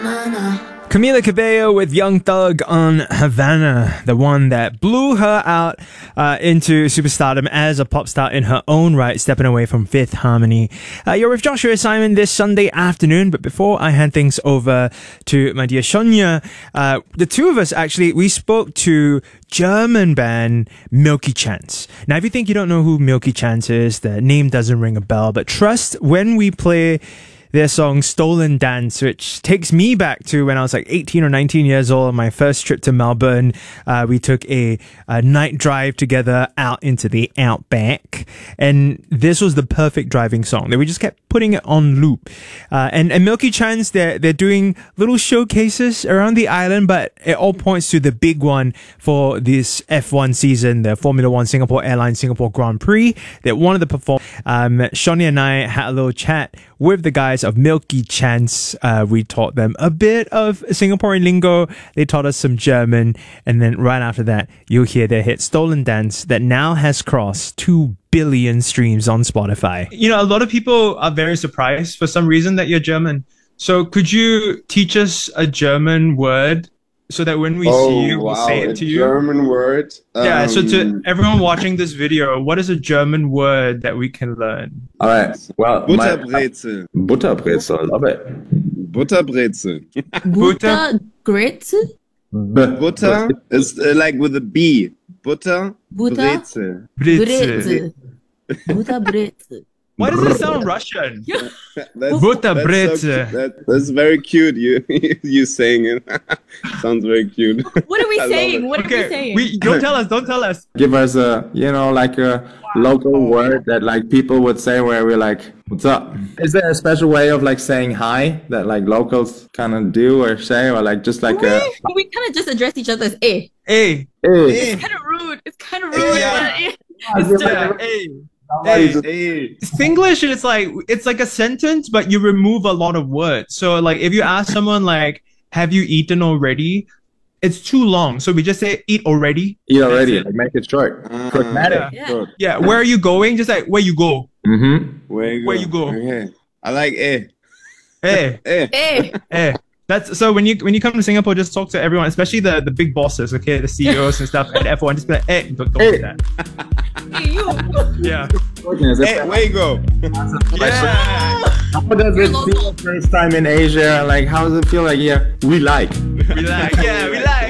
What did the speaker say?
Camila Cabello with Young Thug on Havana, the one that blew her out into superstardom as a pop star in her own right, stepping away from Fifth Harmony. You're with Joshua Simon this Sunday afternoon, but before I hand things over to my dear Sonia, the two of us actually, we spoke to German band Milky Chance. Now, if you think you don't know who Milky Chance is, the name doesn't ring a bell, but trust when we play their song Stolen Dance, which takes me back to when I was like 18 or 19 years old on my first trip to Melbourne. We took a night drive together out into the outback, and this was the perfect driving song. We just kept putting it on loop. And Milky Chance, they're doing little showcases around the island, but it all points to the big one for this F1 season, the Formula One Singapore Airlines Singapore Grand Prix. That one of the performers, Shawnee and I had a little chat with the guys of Milky Chance. We taught them a bit of Singaporean lingo. They taught us some German. And then right after that, you'll hear their hit Stolen Dance that now has crossed 2 billion streams on Spotify. You know, a lot of people are very surprised for some reason that you're German. So could you teach us a German word so that when we see you, we'll say it to you? German word? Yeah, so to everyone watching this video, what is a German word that we can learn? All right. Well, Butterbrezel. Butterbrezel, love it. Butterbrezel. Butterbrezel? Butter is like with a B. Butter. Brezel. Brezel. Butterbrezel. Why does it sound Russian? That's Butterbrezel. That's very cute. You saying it sounds very cute. What are we I love saying? it. What are we saying? Don't tell us. Don't tell us. Give us a, like a local word that like people would say where we're like, what's up? Is there a special way of like saying hi that like locals kind of do or say, or like just like we kind of just address each other as eh. Hey. It's kind of rude. It's kind of rude. Yeah. It's Hey. Hey. Singlish, it's like a sentence, but you remove a lot of words. So like if you ask someone like, have you eaten already? It's too long. So we just say eat already. Eat already. Like make it short. Pragmatic. Yeah. Where are you going? Just like where you go. Mm-hmm. Where you go? Okay. I like Hey. eh. That's so when you come to Singapore, just talk to everyone, especially the big bosses, okay, the CEOs and stuff at F1. Just be like, hey, don't do that. Hey, you. Yeah. Hey, where you go? Yeah. How does it feel first time in Asia? Like, how does it feel like, we like? We like, yeah, we